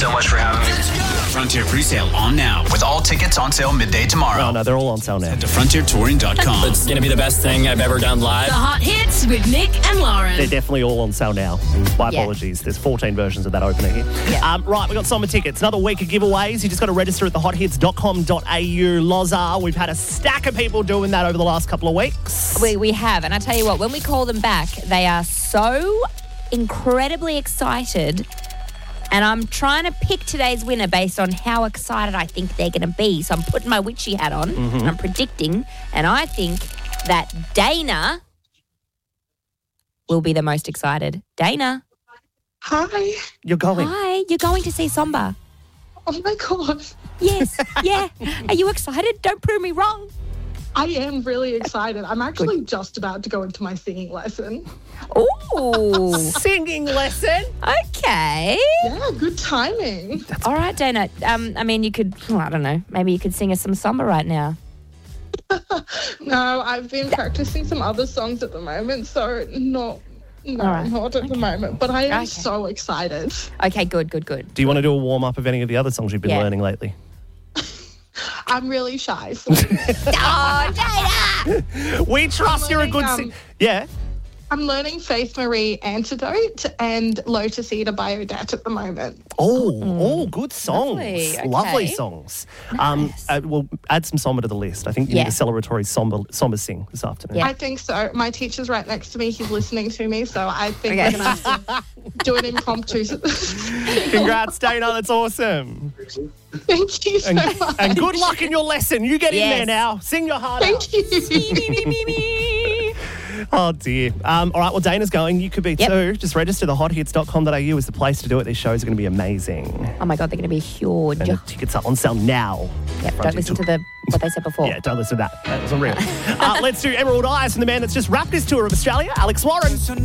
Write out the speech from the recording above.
so much for having me. Frontier presale on now. With all tickets on sale midday tomorrow. Oh, no, they're all on sale now. Head to frontiertouring.com. It's going to be the best thing I've ever done live. The Hot Hits with Nick and Lauren. They're definitely all on sale now. My apologies. There's 14 versions of that opener here. Yeah. Right, we've got summer tickets. Another week of giveaways. You just got to register at thehothits.com.au. Loza, we've had a stack of people doing that over the last couple of weeks. We have. And I tell you what, when we call them back, they are so incredibly excited. And I'm trying to pick today's winner based on how excited I think they're going to be. So I'm putting my witchy hat on. And I'm predicting. And I think that Dana will be the most excited. Dana. Hi. You're going. Hi. You're going to see Somba. Oh, my God. Yes. Yeah. Are you excited? Don't prove me wrong. I am really excited. I'm actually just about to go into my singing lesson. Ooh. Singing lesson. Okay. Yeah, good timing. All right, Dana. I mean, you could, I don't know, maybe you could sing us some Somba right now. No, I've been practicing some other songs at the moment, so not at the moment. But I am so excited. Okay, good. Do you want to do a warm-up of any of the other songs you've been learning lately? I'm really shy. So. Oh, Dana! We trust you're a good singer. Yeah. I'm learning Faith Marie Antidote and Lotus Eater by Odette at the moment. Oh, good songs. Lovely. Songs. Nice. We'll add some Somba to the list. I think you need a celebratory Somba sing this afternoon. Yeah. I think so. My teacher's right next to me. He's listening to me, so I think we're going to have to do an impromptu. Congrats, Dana. That's awesome. Thank you so much. And good luck in your lesson. You get in there now. Sing your heart out. Thank you. Oh, dear. All right, well, Dana's going. You could be too. Just register. Thehothits.com.au is the place to do it. These shows are going to be amazing. Oh, my God, they're going to be huge. And the tickets are on sale now. Yep, don't listen to what they said before. Yeah, don't listen to that. That wasn't real. Let's do Emerald Eyes from the man that's just wrapped his tour of Australia, Alex Warren.